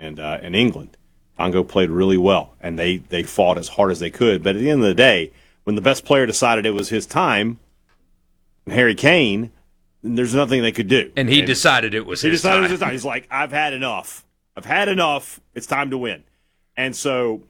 and England. Congo played really well, and they fought as hard as they could. But at the end of the day, when the best player decided it was his time, Harry Kane, there's nothing they could do. And he decided it was his time. It was his time. He's like, I've had enough. It's time to win. And so,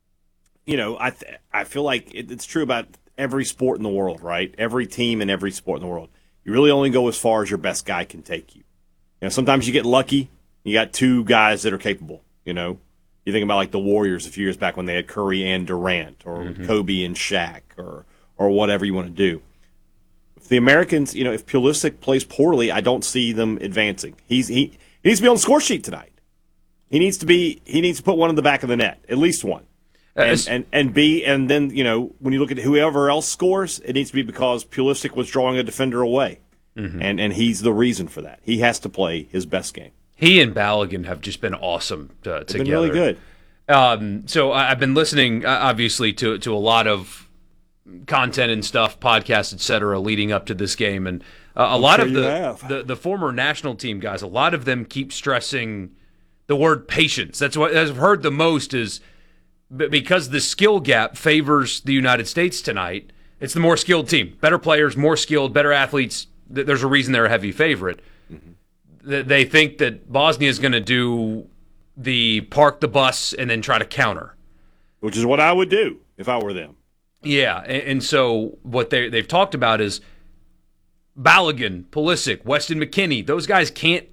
I feel like it's true about every sport in the world, right? Every team and every sport in the world. You really only go as far as your best guy can take you. Sometimes you get lucky. You got two guys that are capable, You think about like the Warriors a few years back when they had Curry and Durant, or Kobe and Shaq, or whatever you want to do. If the Americans, if Pulisic plays poorly, I don't see them advancing. He needs to be on the score sheet tonight. He needs to put one in the back of the net, at least one. And then when you look at whoever else scores, it needs to be because Pulisic was drawing a defender away, and he's the reason for that. He has to play his best game. He and Balogun have just been awesome together. Been really good. So I've been listening, obviously, to a lot of content and stuff, podcasts, etc., leading up to this game, and a lot of the former national team guys, a lot of them keep stressing the word patience. That's what I've heard the most is because the skill gap favors the United States tonight. It's the more skilled team, better players, more skilled, better athletes. There's a reason they're a heavy favorite. They think that Bosnia is going to do the park the bus and then try to counter. Which is what I would do if I were them. Yeah, and so what they've talked about is Balogun, Pulisic, Weston McKennie. Those guys can't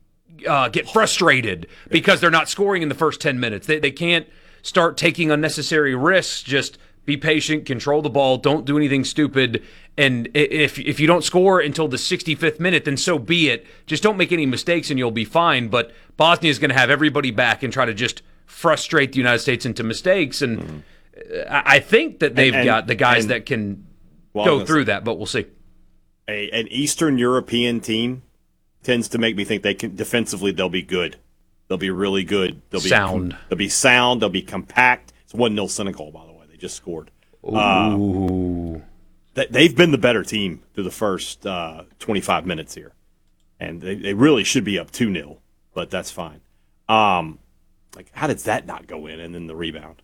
get frustrated because they're not scoring in the first 10 minutes. They can't start taking unnecessary risks. Just be patient, control the ball, don't do anything stupid. And if you don't score until the 65th minute, then so be it. Just don't make any mistakes and you'll be fine. But Bosnia is going to have everybody back and try to just frustrate the United States into mistakes. And I think that they've got the guys that can go through that, but we'll see. An Eastern European team tends to make me think they can defensively. They'll be good. They'll be really good. They'll be sound. They'll be compact. It's 1-0 Senegal, by the way. They just scored. Ooh. They've been the better team through the first 25 minutes here, and they really should be up 2-0, but that's fine. How does that not go in? And then the rebound.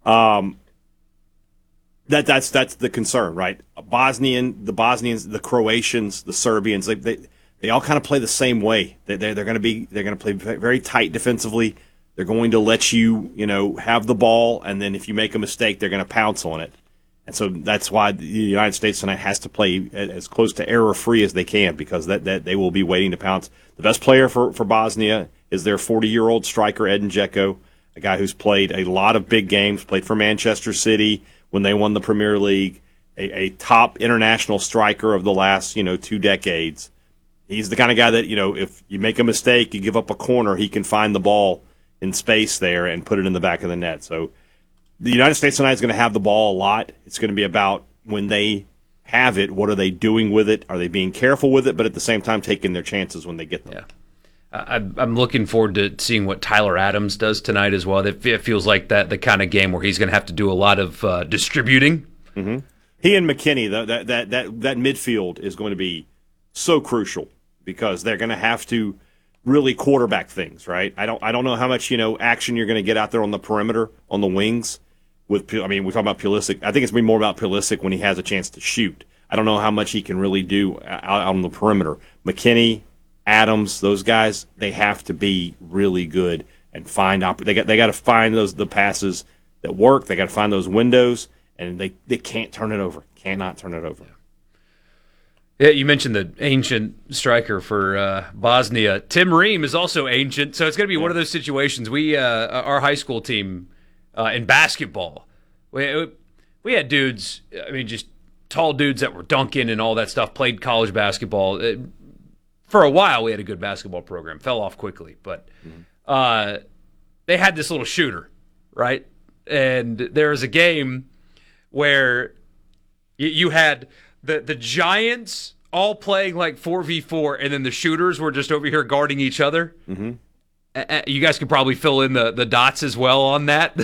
That's the concern, right? The Bosnians, the Croatians, the Serbians, they all kind of play the same way. They're going to play very tight defensively. They're going to let you have the ball, and then if you make a mistake, they're going to pounce on it. And so that's why the United States tonight has to play as close to error-free as they can, because that they will be waiting to pounce. The best player for Bosnia is their 40-year-old striker, Edin Dzeko, a guy who's played a lot of big games, played for Manchester City when they won the Premier League, a top international striker of the last 2 decades. He's the kind of guy that, if you make a mistake, you give up a corner, he can find the ball in space there and put it in the back of the net. So the United States tonight is going to have the ball a lot. It's going to be about when they have it, what are they doing with it? Are they being careful with it, but at the same time taking their chances when they get them? Yeah. I'm looking forward to seeing what Tyler Adams does tonight as well. It feels like the kind of game where he's going to have to do a lot of distributing. Mm-hmm. He and McKennie, that midfield is going to be so crucial because they're going to have to really quarterback things, right? I don't know how much action you're going to get out there on the perimeter, on the wings. We talk about Pulisic. I think it's going to be more about Pulisic when he has a chance to shoot. I don't know how much he can really do out on the perimeter. McKennie, Adams, those guys, they have to be really good and find they got to find the passes that work. They got to find those windows, and they can't turn it over. Cannot turn it over. Yeah, you mentioned the ancient striker for Bosnia. Tim Ream is also ancient, so it's going to be one of those situations. We, our high school team in basketball, we had dudes, just tall dudes that were dunking and all that stuff, played college basketball. For a while, we had a good basketball program. Fell off quickly, but they had this little shooter, right? And there was a game where you had the Giants all playing like 4v4, and then the shooters were just over here guarding each other. Mm-hmm. You guys could probably fill in the dots as well on that.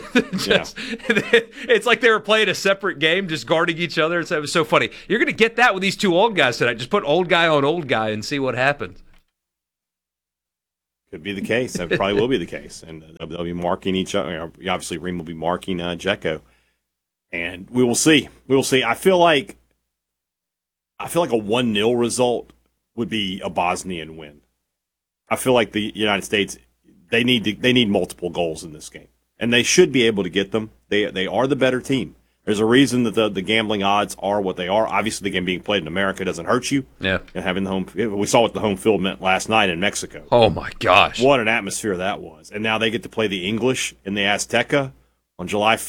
It's like they were playing a separate game, just guarding each other. It was so funny. You're going to get that with these two old guys tonight. Just put old guy on old guy and see what happens. Could be the case. That probably will be the case. And they'll be marking each other. Obviously, Reem will be marking Dzeko. And we will see. We will see. I feel like a 1-0 result would be a Bosnian win. I feel like the United States, they need multiple goals in this game. And they should be able to get them. They are the better team. There's a reason that the gambling odds are what they are. Obviously, the game being played in America doesn't hurt you. Yeah. And having the home, we saw what the home field meant last night in Mexico. Oh my gosh. What an atmosphere that was. And now they get to play the English in the Azteca on July 5th.